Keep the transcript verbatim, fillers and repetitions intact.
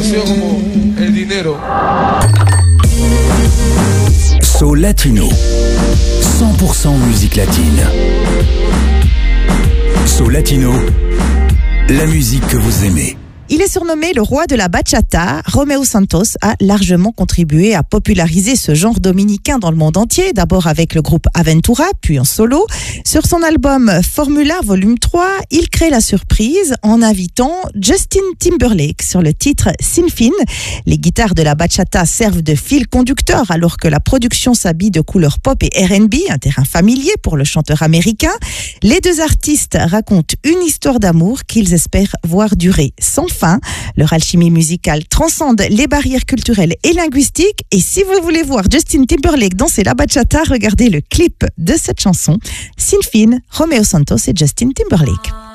conocido como El Dinero. Soul Latino, cent pour cent musique latine. Soul Latino, la musique que vous aimez. Il est surnommé le roi de la bachata. Romeo Santos a largement contribué à populariser ce genre dominicain dans le monde entier, d'abord avec le groupe Aventura, puis en solo. Sur son album Formula Volume trois, il crée la surprise en invitant Justin Timberlake sur le titre Sin Fin. Les guitares de la bachata servent de fil conducteur alors que la production s'habille de couleurs pop et R and B, un terrain familier pour le chanteur américain. Les deux artistes racontent une histoire d'amour qu'ils espèrent voir durer sans fin. Leur alchimie musicale transcende les barrières culturelles et linguistiques. Et si vous voulez voir Justin Timberlake danser la bachata, regardez le clip de cette chanson, Sin Fin, Romeo Santos et Justin Timberlake.